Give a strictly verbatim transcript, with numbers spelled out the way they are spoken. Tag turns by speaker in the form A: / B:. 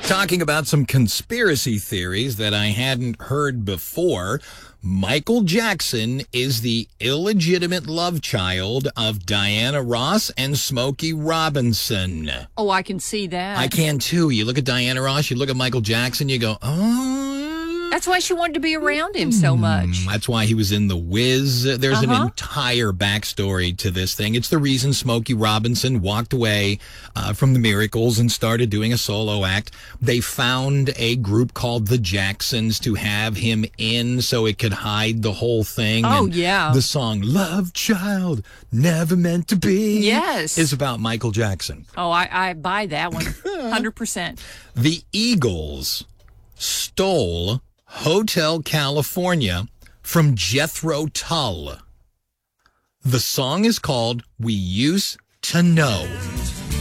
A: Talking about some conspiracy theories that I hadn't heard before. Michael Jackson is the illegitimate love child of Diana Ross and Smokey Robinson.
B: Oh, I can see that.
A: I can too. You look at Diana Ross, you look at Michael Jackson, you go, oh.
B: That's why she wanted to be around him so much.
A: That's why he was in The Wiz. There's
B: Uh-huh.
A: an entire backstory to this thing. It's the reason Smokey Robinson walked away uh, from the Miracles and started doing a solo act. They found a group called the Jacksons to have him in so it could hide the whole thing.
B: Oh,
A: And
B: yeah.
A: the song Love Child, Never Meant to Be
B: Yes.
A: is about Michael Jackson.
B: Oh, I, I buy that one one hundred percent.
A: The Eagles stole Hotel California from Jethro Tull. The song is called We Used to Know.